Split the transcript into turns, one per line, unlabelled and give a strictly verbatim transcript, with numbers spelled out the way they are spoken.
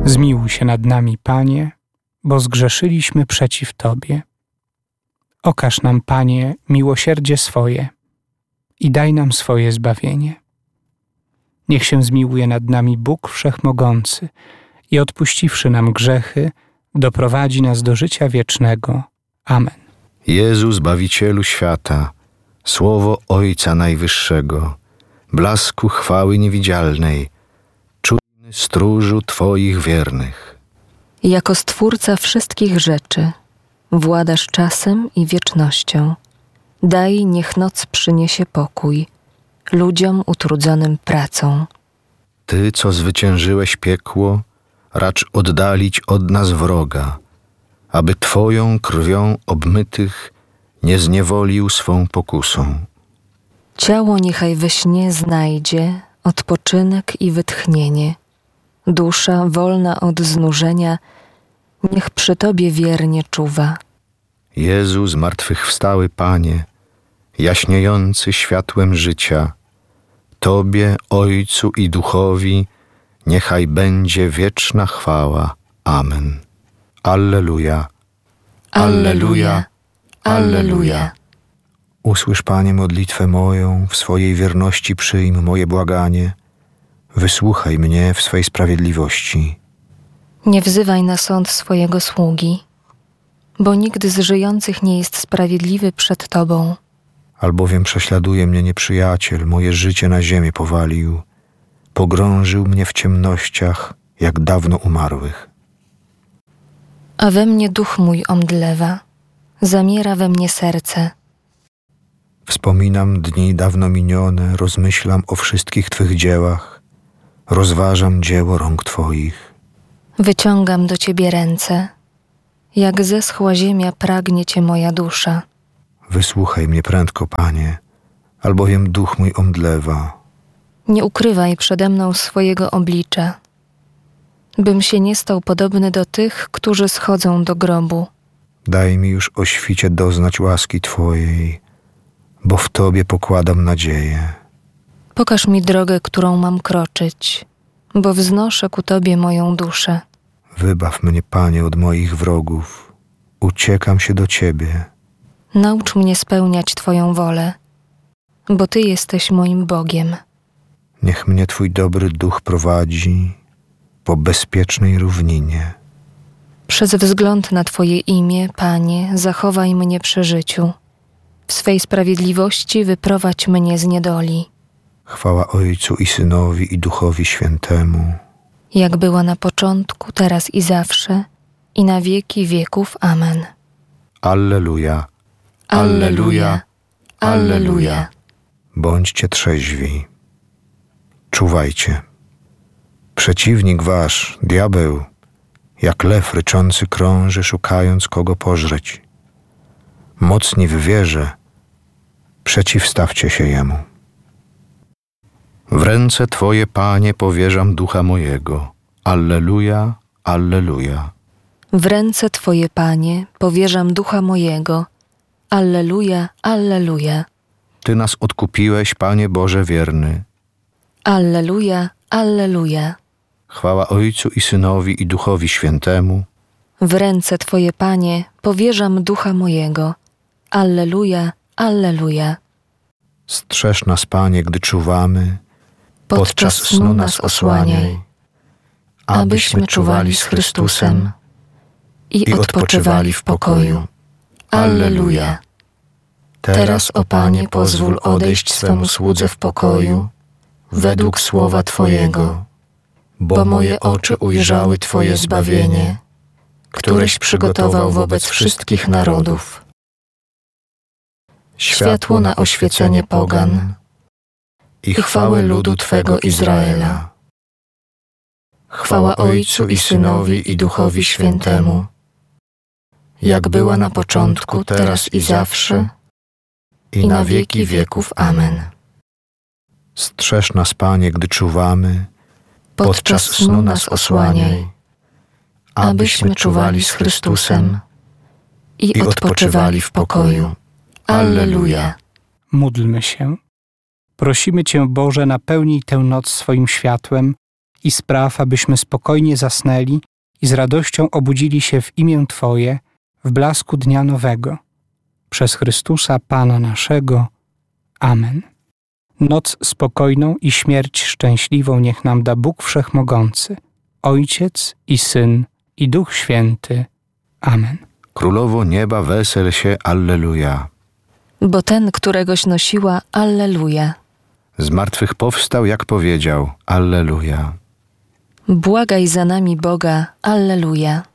Zmiłuj się nad nami, Panie, bo zgrzeszyliśmy przeciw Tobie. Okaż nam, Panie, miłosierdzie swoje i daj nam swoje zbawienie. Niech się zmiłuje nad nami Bóg Wszechmogący i odpuściwszy nam grzechy, doprowadzi nas do życia wiecznego. Amen.
Jezu, Zbawicielu świata, Słowo Ojca Najwyższego, blasku chwały niewidzialnej, czujny stróżu Twoich wiernych.
Jako Stwórca wszystkich rzeczy, władasz czasem i wiecznością. Daj, niech noc przyniesie pokój ludziom utrudzonym pracą.
Ty, co zwyciężyłeś piekło, racz oddalić od nas wroga, aby Twoją krwią obmytych nie zniewolił swą pokusą.
Ciało niechaj we śnie znajdzie odpoczynek i wytchnienie. Dusza wolna od znużenia niech przy Tobie wiernie czuwa.
Jezu, zmartwychwstały Panie, jaśniejący światłem życia, Tobie, Ojcu i Duchowi, niechaj będzie wieczna chwała. Amen. Alleluja.
Alleluja. Alleluja.
Usłysz, Panie, modlitwę moją, w swojej wierności przyjm moje błaganie. Wysłuchaj mnie w swej sprawiedliwości.
Nie wzywaj na sąd swojego sługi, bo nikt z żyjących nie jest sprawiedliwy przed Tobą.
Albowiem prześladuje mnie nieprzyjaciel, moje życie na ziemię powalił. Pogrążył mnie w ciemnościach, jak dawno umarłych.
A we mnie duch mój omdlewa, zamiera we mnie serce.
Wspominam dni dawno minione, rozmyślam o wszystkich Twych dziełach, rozważam dzieło rąk Twoich.
Wyciągam do Ciebie ręce, jak zeschła ziemia pragnie Cię moja dusza.
Wysłuchaj mnie prędko, Panie, albowiem duch mój omdlewa.
Nie ukrywaj przede mną swojego oblicza, bym się nie stał podobny do tych, którzy schodzą do grobu.
Daj mi już o świcie doznać łaski Twojej, bo w Tobie pokładam nadzieję.
Pokaż mi drogę, którą mam kroczyć, bo wznoszę ku Tobie moją duszę.
Wybaw mnie, Panie, od moich wrogów. Uciekam się do Ciebie.
Naucz mnie spełniać Twoją wolę, bo Ty jesteś moim Bogiem.
Niech mnie Twój dobry duch prowadzi po bezpiecznej równinie.
Przez wzgląd na Twoje imię, Panie, zachowaj mnie przy życiu. W swej sprawiedliwości wyprowadź mnie z niedoli.
Chwała Ojcu i Synowi i Duchowi Świętemu,
jak była na początku, teraz i zawsze, i na wieki wieków. Amen.
Alleluja.
Alleluja. Alleluja.
Bądźcie trzeźwi. Czuwajcie. Przeciwnik wasz, diabeł, jak lew ryczący krąży, szukając kogo pożreć. Mocni w wierze, przeciwstawcie się jemu. W ręce Twoje, Panie, powierzam ducha mojego. Alleluja, alleluja.
W ręce Twoje, Panie, powierzam ducha mojego. Alleluja, alleluja.
Ty nas odkupiłeś, Panie Boże wierny.
Alleluja, alleluja.
Chwała Ojcu i Synowi i Duchowi Świętemu.
W ręce Twoje, Panie, powierzam ducha mojego. Alleluja, alleluja.
Strzeż nas, Panie, gdy czuwamy, podczas snu nas osłaniaj, abyśmy czuwali z Chrystusem
i odpoczywali w pokoju. Alleluja.
Teraz, o Panie, pozwól odejść swemu słudze w pokoju, według słowa Twojego, bo moje oczy ujrzały Twoje zbawienie, któreś przygotował wobec wszystkich narodów. Światło na oświecenie pogan i chwałę ludu Twego Izraela. Chwała Ojcu i Synowi i Duchowi Świętemu, jak była na początku, teraz i zawsze, i na wieki wieków. Amen. Strzeż nas, Panie, gdy czuwamy, podczas snu nas osłaniaj, abyśmy czuwali z Chrystusem i odpoczywali w pokoju. Alleluja.
Módlmy się. Prosimy Cię, Boże, napełnij tę noc swoim światłem i spraw, abyśmy spokojnie zasnęli i z radością obudzili się w imię Twoje w blasku dnia nowego. Przez Chrystusa Pana naszego. Amen. Noc spokojną i śmierć szczęśliwą niech nam da Bóg Wszechmogący, Ojciec i Syn i Duch Święty. Amen.
Królowo nieba, wesel się, alleluja.
Bo ten, któregoś nosiła, alleluja.
Z martwych powstał, jak powiedział, alleluja.
Błagaj za nami Boga, alleluja.